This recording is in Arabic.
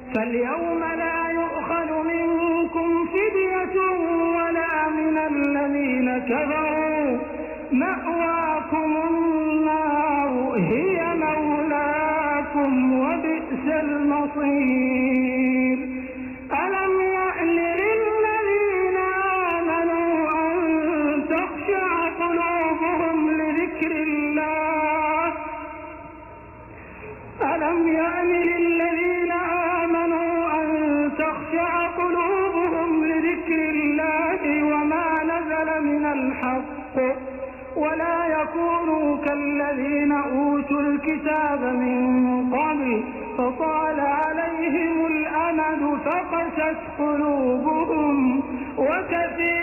فاليوم لا يؤخذ منكم فدية ولا من الذين كفروا، مأواكم النار هي مولاكم وبئس المصير. ألم يأن للذين آمنوا أن تخشع قلوبهم لذكر الله ألم يأن للذين آمنوا أن تخشع قلوبهم لذكر الله وما نزل من الحق ولا يكونوا كالذين أوتوا الكتاب من قبل فطال عليهم الأمد فقست قلوبهم وكثير